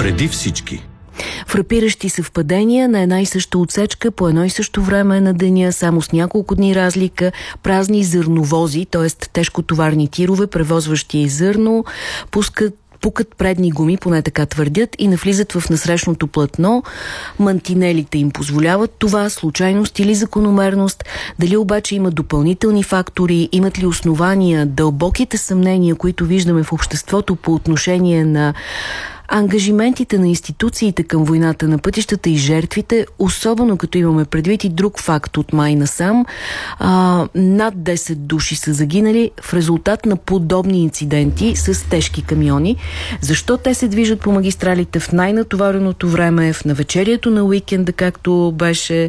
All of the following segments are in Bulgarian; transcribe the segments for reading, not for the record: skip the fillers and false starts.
Преди всички. Фрапиращи съвпадения на една и съща отсечка по едно и също време на деня, само с няколко дни разлика, празни зърновози, т.е. тежкотоварни тирове, превозващи зърно, пукат предни гуми, поне така твърдят, и навлизат в насрещното платно. Мантинелите им позволяват това, случайност или закономерност. Дали обаче има допълнителни фактори, имат ли основания, дълбоките съмнения, които виждаме в обществото по отношение на ангажиментите на институциите към войната на пътищата и жертвите, особено като имаме предвид и друг факт от май насам. Над 10 души са загинали в резултат на подобни инциденти с тежки камиони. Защо те се движат по магистралите в най-натовареното време, в навечерието на уикенда, както беше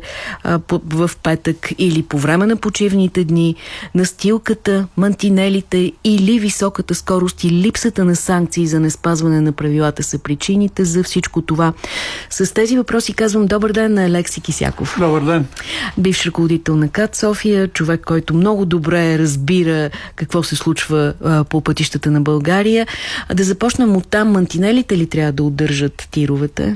в петък, или по време на почивните дни, настилката, мантинелите или високата скорост и липсата на санкции за неспазване на правилата са причините за всичко това. С тези въпроси казвам добър ден на Алекси Кисяков. Добър ден. Бивш ръководител на КАТ София, човек, който много добре разбира какво се случва по пътищата на България. Да започнем от там. Мантинелите ли трябва да удържат тировете?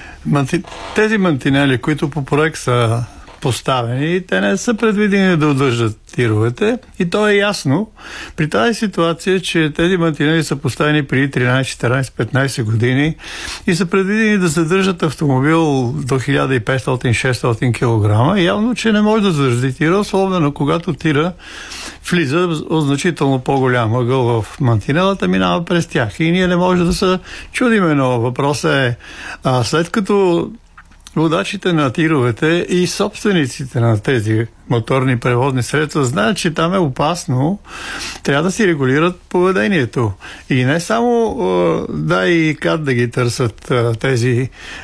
Тези мантинели, които по проект са поставени, те не са предвидени да удържат тировете, и то е ясно при тази ситуация, че тези мантинели са поставени преди 13, 14, 15 години и са предвидени да задържат автомобил до 1500-600 кг. Явно, че не може да задържи тира, особено когато тира влиза значително по-голям ъгъл в мантинелата, минава през тях. И ние не може да се чудиме, но въпросът е, след като водачите на тировете и собствениците на тези моторни превозни средства знаят, че там е опасно, трябва да си регулират поведението. И не само и КАТ да ги търсят тези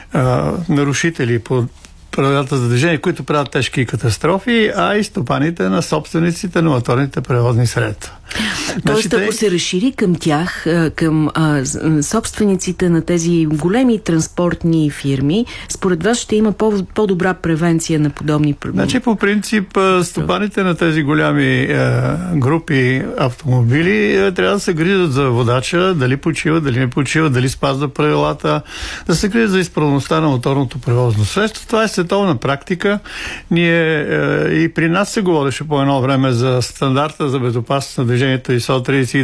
нарушители по правилата за движение, които правят тежки катастрофи, а и стопаните на собствениците на моторните превозни средства. Тоест, ако се разшири към тях, към собствениците на тези големи транспортни фирми, според вас ще има по-добра превенция на подобни проблеми? Значи, по принцип, стопаните на тези голями групи автомобили трябва да се грижат за водача, дали почива, дали не почива, дали спазва правилата, да се грижат за изправността на моторното превозно средство. Това е световна практика. Ние и при нас се говореше по едно време за стандарта за безопасност на движението ISO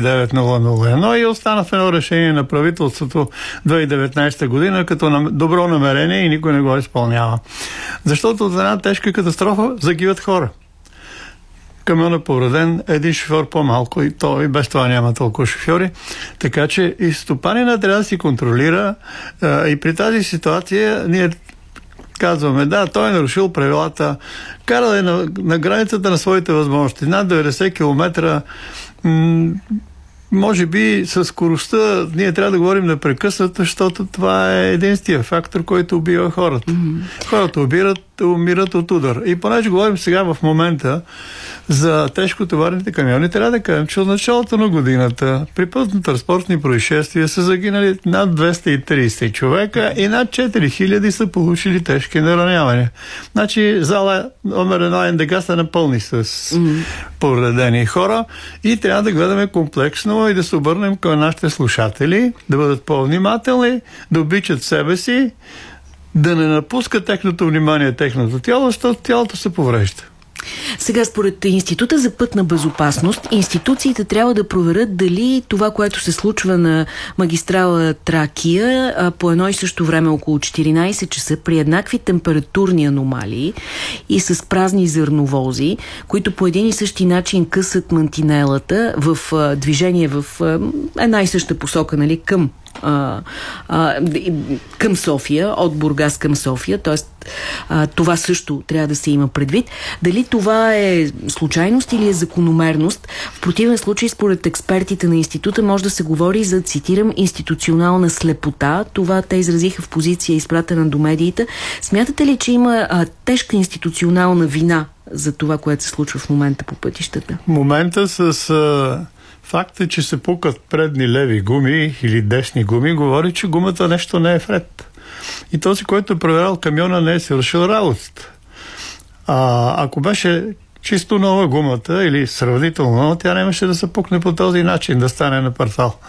39001 и остана в едно решение на правителството 2019 година като добро намерение и никой не го изпълнява. Защото от една тежка катастрофа загиват хора. Камион е повреден, един шофьор по-малко, и то и без това няма толкова шофьори. Така че и стопанина трябва да си контролира, и при тази ситуация ние казваме, да, той е нарушил правилата, карал е на границата на своите възможности. Над 90 км, може би със скоростта ние трябва да говорим непрекъснато, защото това е единствения фактор, който убива хората. Хората умират от удар. И понеже говорим сега в момента за тежкотоварните камиони, трябва да кажем, че от началото на годината при пътно-транспортни происшествия са загинали над 230 човека и над 4000 са получили тежки наранявания. Значи зала номер 1 НДК са напълни с повредени хора и трябва да гледаме комплексно и да се обърнем към нашите слушатели, да бъдат по-внимателни, да обичат себе си, да не напускат техното внимание, техното тяло, защото тялото се поврежда. Сега, според Института за пътна безопасност, институциите трябва да проверят дали това, което се случва на магистрала Тракия по едно и също време около 14 часа при еднакви температурни аномалии и с празни зърновози, които по един и същи начин късат мантинелата в движение в една и съща посока, нали, към София, от Бургас към София, т.е. това също трябва да се има предвид. Дали това е случайност или е закономерност? В противен случай, според експертите на института, може да се говори за, цитирам, институционална слепота. Това те изразиха в позиция, изпратена до медиите. Смятате ли, че има тежка институционална вина за това, което се случва в момента по пътищата? В момента факта, че се пукат предни леви гуми или десни гуми, говори, че гумата нещо не е вред. И този, който е проверял камиона, не е свършил работата. Ако беше чисто нова гумата или сравнително нова, тя нямаше да се пукне по този начин, да стане на квартал.